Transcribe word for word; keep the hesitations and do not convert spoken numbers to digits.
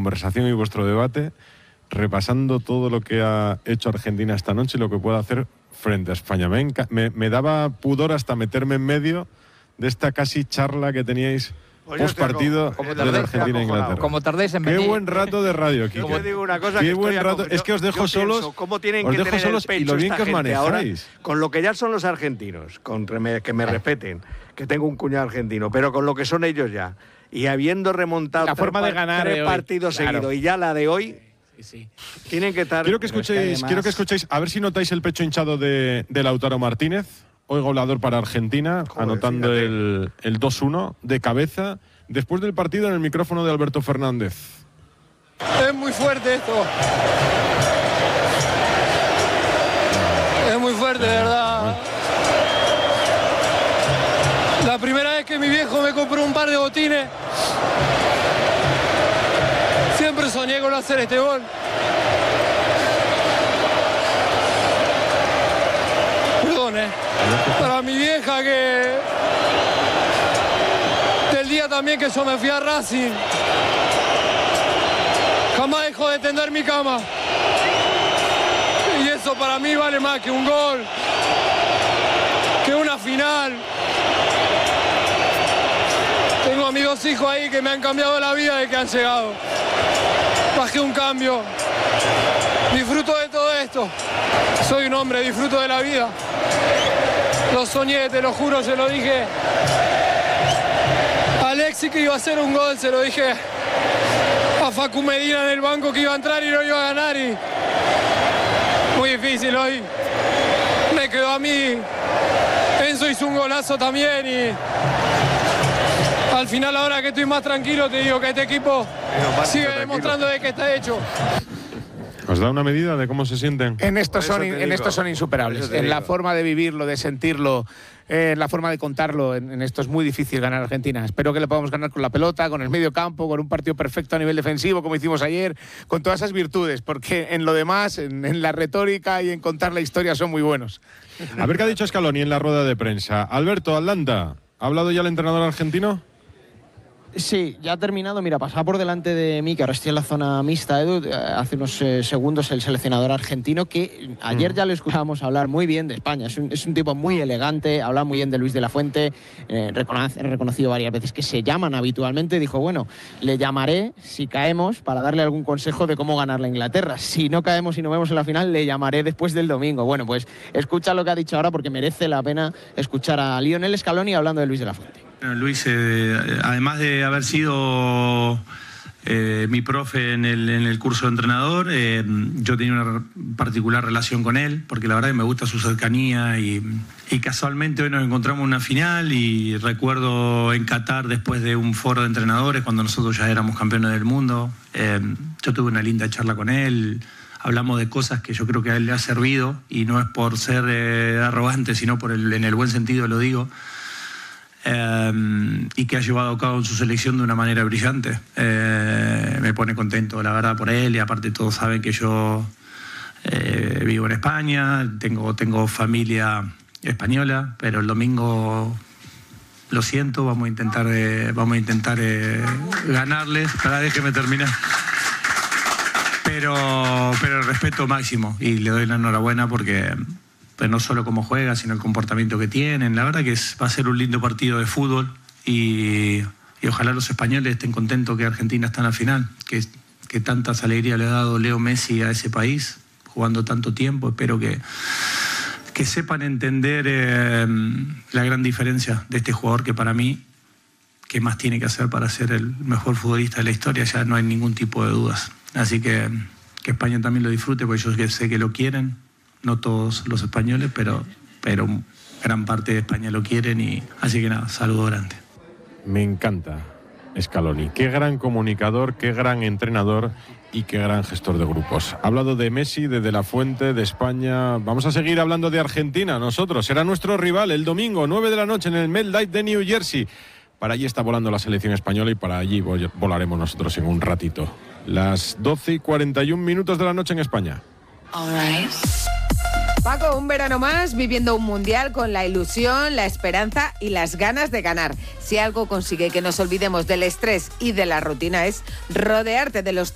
conversación y vuestro debate, repasando todo lo que ha hecho Argentina esta noche y lo que puede hacer frente a España. Me, me, me daba pudor hasta meterme en medio de esta casi charla que teníais post partido de Argentina e Inglaterra. Como tardéis en Qué venir. buen rato de radio, Kike. Yo digo una cosa Qué que buen estoy rato. yo, Es que os dejo yo solos. Pienso, ¿cómo tienen os que dejo tener solos el pecho y lo bien esta que os gente ahora, manejáis. con lo que ya son los argentinos, con que me respeten, que tengo un cuñado argentino, pero con lo que son ellos ya, y habiendo remontado la tres, forma de ganar tres de hoy, partidos claro. seguidos y ya la de hoy. Sí, sí. Tienen que estar. Quiero que escuchéis, es que además... quiero que escuchéis, a ver si notáis el pecho hinchado de, de Lautaro Martínez, hoy goleador para Argentina, Joder, anotando fíjate. el, el dos uno de cabeza, después del partido en el micrófono de Alberto Fernández. Es muy fuerte esto. Es muy fuerte, de verdad. La primera vez que mi viejo me compró un par de botines, siempre soñé con hacer este gol. Perdón, eh. Para mi vieja que... Del día también que yo me fui a Racing, jamás dejó de tender mi cama. Y eso para mí vale más que un gol, que una final. Tengo a mis dos hijos ahí que me han cambiado la vida desde que han llegado. Bajé un cambio. Disfruto de todo esto. Soy un hombre, disfruto de la vida. Lo soñé, te lo juro, se lo dije. A Alexis que iba a hacer un gol, se lo dije. A Facu Medina en el banco que iba a entrar y no iba a ganar. Y muy difícil hoy. Me quedó a mí. Enzo hizo un golazo también y al final, ahora que estoy más tranquilo, te digo que este equipo sigue demostrando de que está hecho. ¿Os da una medida de cómo se sienten? En estos son, te en digo. estos son insuperables. te En la digo. forma de vivirlo, de sentirlo, eh, en la forma de contarlo. En, en esto es muy difícil ganar a Argentina. Espero que le podamos ganar con la pelota, con el medio campo, con un partido perfecto a nivel defensivo, como hicimos ayer, con todas esas virtudes, porque en lo demás, en, en la retórica y en contar la historia son muy buenos. A ver qué ha dicho Scaloni en la rueda de prensa. Alberto, Atlanta, ¿ha hablado ya el entrenador argentino? Sí, ya ha terminado. Mira, pasaba por delante de mí, que ahora estoy en la zona mixta, Edu, hace unos eh, segundos el seleccionador argentino, que ayer ya lo escuchábamos hablar muy bien de España. Es un, es un tipo muy elegante, habla muy bien de Luis de la Fuente, eh, reconoce, reconocido varias veces que se llaman habitualmente. Dijo, bueno, le llamaré si caemos para darle algún consejo de cómo ganar la Inglaterra. Si no caemos y no vemos en la final, le llamaré después del domingo. Bueno, pues escucha lo que ha dicho ahora porque merece la pena escuchar a Lionel Scaloni hablando de Luis de la Fuente. Luis, eh, además de haber sido eh, mi profe en el, en el curso de entrenador, eh, yo tenía una particular relación con él, porque la verdad que me gusta su cercanía y, y casualmente hoy nos encontramos en una final y recuerdo en Qatar después de un foro de entrenadores cuando nosotros ya éramos campeones del mundo, eh, yo tuve una linda charla con él. Hablamos de cosas que yo creo que a él le ha servido y no es por ser eh, arrogante, sino por el, en el buen sentido lo digo. Eh, y que ha llevado a cabo en su selección de una manera brillante. Eh, me pone contento, la verdad, por él, y aparte todos saben que yo eh, vivo en España, tengo, tengo familia española, pero el domingo, lo siento, vamos a intentar, eh, vamos a intentar eh, ganarles. Para déjeme terminar. Pero, pero el respeto máximo, y le doy la enhorabuena porque... Pues no solo cómo juega, sino el comportamiento que tienen. La verdad que es, va a ser un lindo partido de fútbol y, y ojalá los españoles estén contentos que Argentina está en la final, que, que tantas alegrías le ha dado Leo Messi a ese país, jugando tanto tiempo. Espero que, que sepan entender eh, la gran diferencia de este jugador que para mí, ¿qué más tiene que hacer para ser el mejor futbolista de la historia? Ya no hay ningún tipo de dudas. Así que que España también lo disfrute, porque yo sé que lo quieren. No todos los españoles, pero, pero gran parte de España lo quieren. Y así que nada, saludo grande. Me encanta Scaloni. Qué gran comunicador, qué gran entrenador y qué gran gestor de grupos. Ha hablado de Messi, de De La Fuente, de España. Vamos a seguir hablando de Argentina. Nosotros, será nuestro rival el domingo, nueve de la noche, en el MetLife de New Jersey. Para allí está volando la selección española y para allí volaremos nosotros en un ratito. Las doce y cuarenta y un minutos de la noche en España. All right. Paco, un verano más viviendo un mundial con la ilusión, la esperanza y las ganas de ganar. Si algo consigue que nos olvidemos del estrés y de la rutina es rodearte de los